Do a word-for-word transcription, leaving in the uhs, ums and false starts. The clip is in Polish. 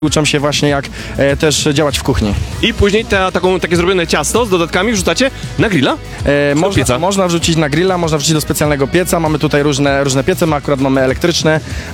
uczą się właśnie jak e, też działać w kuchni. I później te, taką, takie zrobione ciasto z dodatkami wrzucacie na grilla? E, można, pieca? można wrzucić na grilla, można wrzucić do specjalnego pieca, mamy tutaj różne, różne piece, my akurat mamy elektryczne.